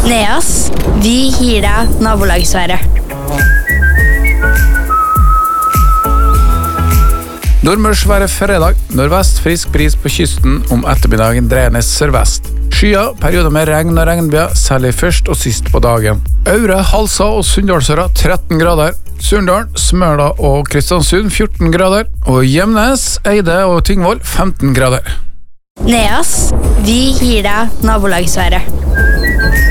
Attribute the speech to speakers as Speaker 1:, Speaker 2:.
Speaker 1: Neas, vi gir deg nabolagsværet.
Speaker 2: Nordmørsværet fredag. Nordvest frisk bris på kysten, om ettermiddagen dreiende sørvest. Skyer, perioder med regn og regnbyer, særlig først og sist på dagen. Aure, Halsa og Sunndalsøra 13 grader. Surndal, Smøla og Kristiansund 14 grader. Og Gjemnes, Eide og Tingvoll 15 grader.
Speaker 1: Neas, vi gir deg nabolagsværet.